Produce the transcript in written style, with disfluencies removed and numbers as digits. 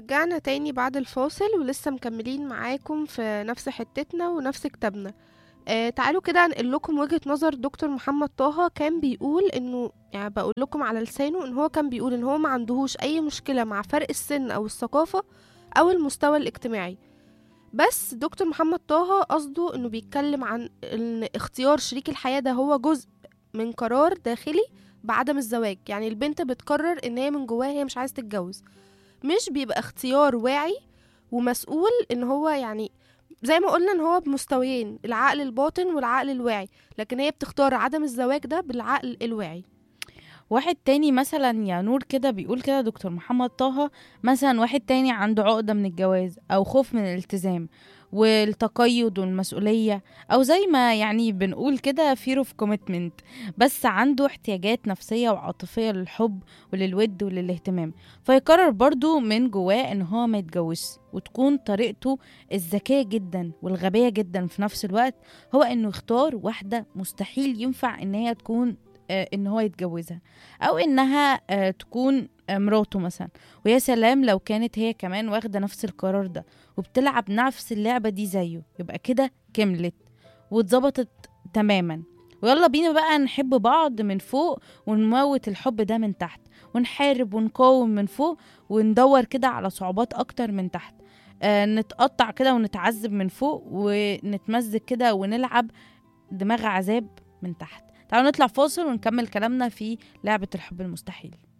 رجعنا تاني بعد الفاصل ولسه مكملين معاكم في نفس حتتنا ونفس كتابنا. تعالوا كده انقل لكم وجهة نظر دكتور محمد طه. كان بيقول انه يعني بقول لكم على لسانه ان هو كان بيقول ان هو ما عندهوش اي مشكلة مع فرق السن او الثقافة او المستوى الاجتماعي. بس دكتور محمد طه قصده انه بيتكلم عن ان اختيار شريك الحياة ده هو جزء من قرار داخلي بعدم الزواج. يعني البنت بتقرر ان هي من جواها هي مش عايزة تتجوز، مش بيبقى اختيار واعي ومسؤول. ان هو يعني زي ما قلنا ان هو بمستويين، العقل الباطن والعقل الواعي، لكن هي بتختار عدم الزواج ده بالعقل الواعي. واحد تاني مثلا يا نور كده بيقول كده دكتور محمد طه، مثلا واحد تاني عنده عقدة من الجواز أو خوف من الالتزام والتقيد والمسؤولية، أو زي ما يعني بنقول كده fear of commitment، بس عنده احتياجات نفسية وعاطفية للحب وللود وللاهتمام. فيقرر برضو من جواه ان هو ما يتجوزش، وتكون طريقته الذكية جدا والغبية جدا في نفس الوقت هو انه يختار واحدة مستحيل ينفع ان هي تكون ان هو يتجوزها، او انها تكون مراته مثلا. ويا سلام لو كانت هي كمان واخده نفس القرار ده وبتلعب نفس اللعبه دي زيه، يبقى كده كملت واتظبطت تماما. ويلا بينا بقى نحب بعض من فوق ونموت الحب ده من تحت، ونحارب ونقاوم من فوق وندور كده على صعوبات اكتر من تحت. نتقطع كده ونتعذب من فوق ونتمزج كده ونلعب دماغ عذاب من تحت. تعالوا نطلع فاصل ونكمل كلامنا في لعبة الحب المستحيل.